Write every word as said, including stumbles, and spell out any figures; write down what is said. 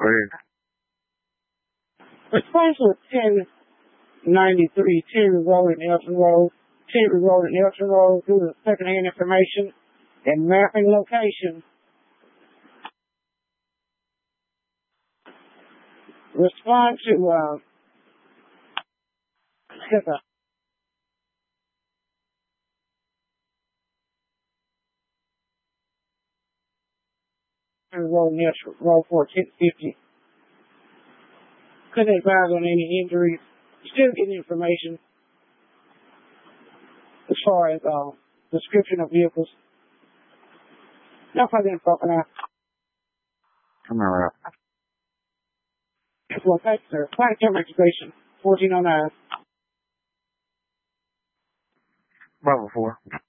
ahead. Response was ten ninety-three Terry Road and Elton Road. Terry Road and Elton Road due to secondhand information and mapping location. Respond to, uh, skipper. Terry Road and Elton Road for ten fifty. Couldn't advise on any injuries. Still getting information as far as uh, description of vehicles. No further info for now. Come on, Well, thanks, sir. Flight term registration, fourteen oh nine. Bravo four.